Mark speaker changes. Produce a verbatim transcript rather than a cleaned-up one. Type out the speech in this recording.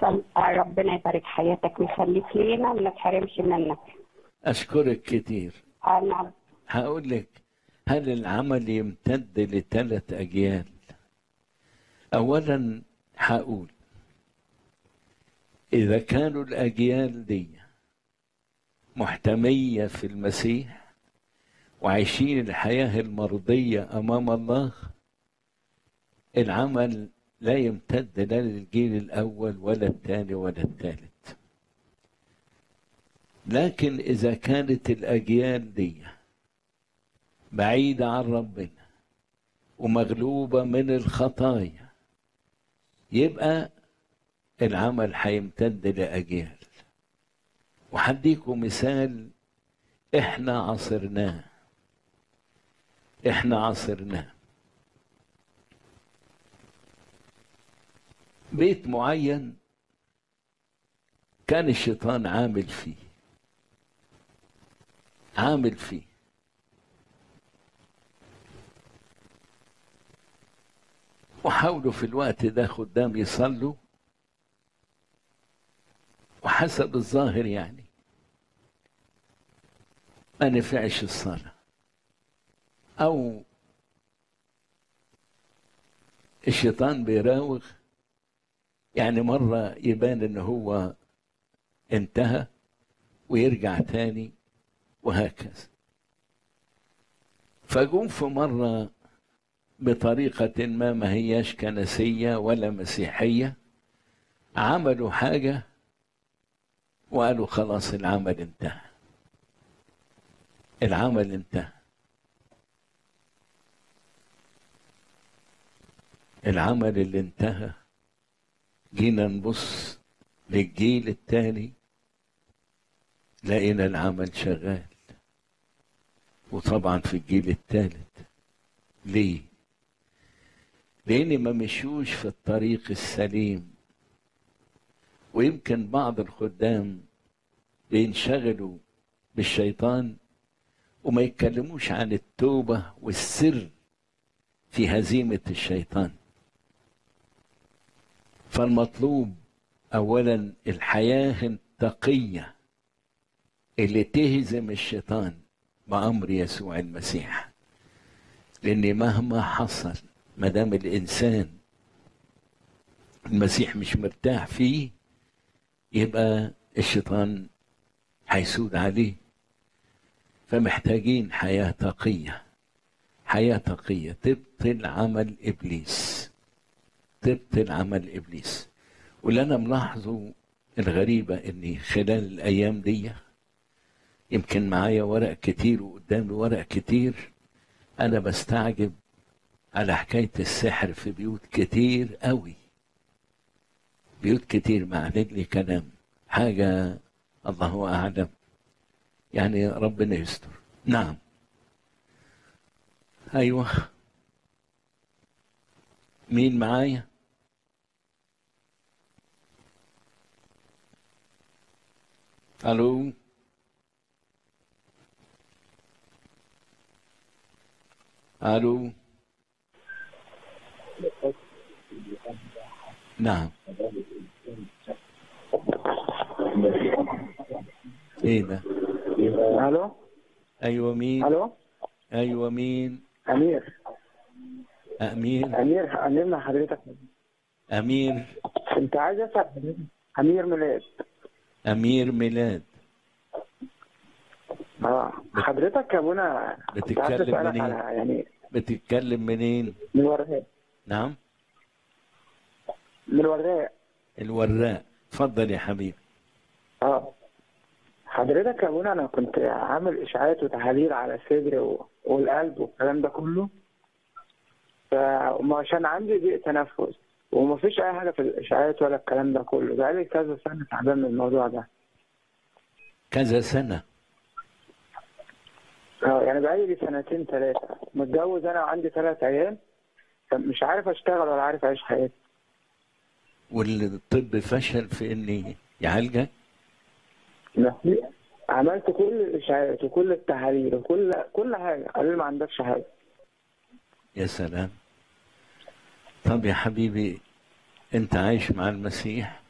Speaker 1: ربنا يبارك حياتك ويخليك لينا وما تحرمش منك.
Speaker 2: أشكرك كتير.
Speaker 1: أنا
Speaker 2: هقول لك، هل العمل يمتد لثلاث أجيال؟ أولا هقول إذا كانوا الأجيال دي محتمية في المسيح وعايشين الحياة المرضية أمام الله، العمل لا يمتد لا للجيل الأول ولا الثاني ولا الثالث. لكن إذا كانت الأجيال دي بعيدة عن ربنا ومغلوبة من الخطايا، يبقى العمل هيمتد لأجيال. وهديكم مثال احنا عصرناه احنا عصرناه بيت معين كان الشيطان عامل فيه عامل فيه وحاولوا في الوقت ده خدام يصلوا، وحسب الظاهر يعني ما نفعش الصلاة، أو الشيطان بيراوغ، يعني مرة يبان إن هو انتهى ويرجع تاني وهكذا. فجم في مرة بطريقة ما ما هياش كنسية ولا مسيحية، عملوا حاجة وقالوا خلاص العمل انتهى العمل انتهى العمل اللي انتهى جينا نبص للجيل التاني لقينا العمل شغال. وطبعا في الجيل الثالث ليه؟ لأن ما مشوش في الطريق السليم. ويمكن بعض الخدام بينشغلوا بالشيطان وما يتكلموش عن التوبة والسر في هزيمة الشيطان. فالمطلوب أولا الحياة التقية اللي تهزم الشيطان بأمر يسوع المسيح. لأن مهما حصل ما دام الإنسان المسيح مش مرتاح فيه، يبقى الشيطان هيسود عليه. فمحتاجين حياة تقية حياة تقية تبطل عمل إبليس تبطل عمل إبليس. واللي أنا ملاحظه الغريبة إني خلال الأيام دي يمكن معايا ورق كتير وقدامي ورق كتير، أنا بستعجب على حكاية السحر في بيوت كتير قوي، بيوت كتير مع رجلي كلام حاجة الله أعلم، يعني ربنا يستر. نعم أيوة، مين معايا؟ ألو ألو نعم. ايه ده؟
Speaker 3: الو
Speaker 2: ايوه مين؟
Speaker 3: الو
Speaker 2: ايوه مين؟
Speaker 3: امير
Speaker 2: امير
Speaker 3: امير امير مع حضرتك.
Speaker 2: امير
Speaker 3: كنت عايز اسال حضرتك. امير ميلاد.
Speaker 2: امير ميلاد.
Speaker 3: اه حضرتك يا ابونا كنت عايز
Speaker 2: بتتكلم
Speaker 3: اسالك
Speaker 2: منين؟
Speaker 3: على يعني
Speaker 2: بتتكلم منين؟
Speaker 3: من الوراق.
Speaker 2: نعم
Speaker 3: من الوراق.
Speaker 2: الوراق. اتفضل يا حبيبي. اه
Speaker 3: حضرتك يا ابونا انا كنت عامل اشاعات وتحاليل على الصدر و... والقلب والكلام ده كله، فعشان عندي ضيق تنفس ومفيش اي حاجه في الاشاعات ولا الكلام ده كله، بقالي كذا سنه تعبان من الموضوع ده.
Speaker 2: كذا سنه؟
Speaker 3: اه يعني بقالي لي سنتين ثلاثه متجوز انا وعندي ثلاث عيال، مش عارف اشتغل ولا عارف اعيش حياتي.
Speaker 2: والطب فشل في اني يعالجك؟
Speaker 3: عملت كل الاشاعات وكل التحاليل وكل كل حاجه، قالوا لي ما عندكش حاجه.
Speaker 2: يا سلام. طب يا حبيبي انت عايش مع المسيح؟